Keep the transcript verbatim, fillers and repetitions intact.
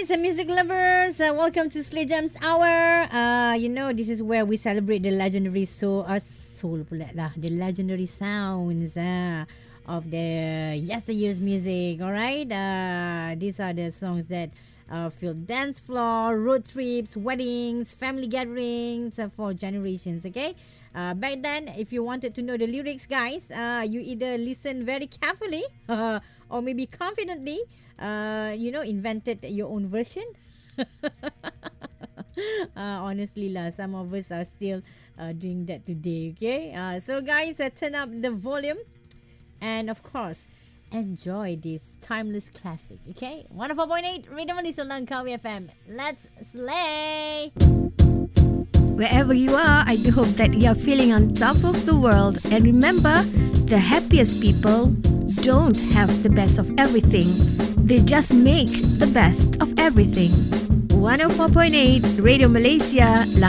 guys, uh, music lovers. Uh, welcome to Slay Jams Hour. Uh, you know, this is where we celebrate the legendary soul, uh, soul pula lah, the legendary sounds uh, of the yesteryear's music. All right, uh, these are the songs that uh, fill dance floor, road trips, weddings, family gatherings uh, for generations. Okay. Uh, back then, if you wanted to know the lyrics, guys, uh, you either listen very carefully uh, or maybe confidently, uh, you know, invented your own version. uh, honestly, lah, some of us are still uh, doing that today, okay? Uh, so, guys, uh, turn up the volume and, of course, enjoy this timeless classic, okay? one oh four point eight, Rhythm Malaysia Langkawi F M. Let's slay! Wherever you are, I do hope that you are feeling on top of the world. And remember, the happiest people don't have the best of everything. They just make the best of everything. one oh four point eight Radio Malaysia.